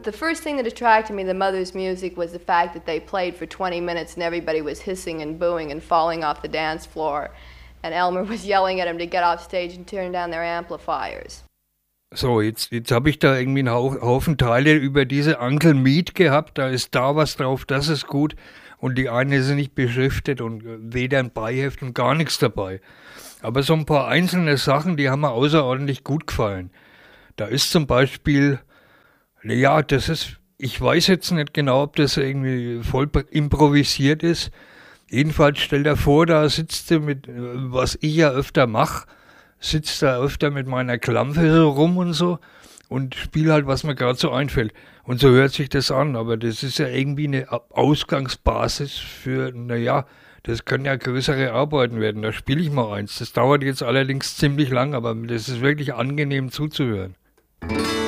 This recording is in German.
the first thing that attracted me to the Mothers' music was the fact that they played for 20 minutes and everybody was hissing and booing and falling off the dance floor. And Elmer was yelling at them to get off stage and turn down their amplifiers. So, jetzt habe ich da irgendwie einen Haufen Teile über diese Uncle Meat gehabt. Da ist da was drauf, das ist gut. Und die eine ist nicht beschriftet und weder ein Beiheft und gar nichts dabei. Aber so ein paar einzelne Sachen, die haben mir außerordentlich gut gefallen. Da ist zum Beispiel, ja, ich weiß jetzt nicht genau, ob das irgendwie voll improvisiert ist. Jedenfalls stell dir vor, da sitzt du mit, was ich ja öfter mache, sitzt da öfter mit meiner Klampe so rum und so und spiele halt, was mir gerade so einfällt. Und so hört sich das an, aber das ist ja irgendwie eine Ausgangsbasis für, naja, das können ja größere Arbeiten werden. Da spiele ich mal eins. Das dauert jetzt allerdings ziemlich lang, aber das ist wirklich angenehm zuzuhören.